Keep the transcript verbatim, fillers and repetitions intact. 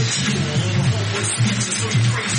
with you. All the homeless bitches, so you crazy.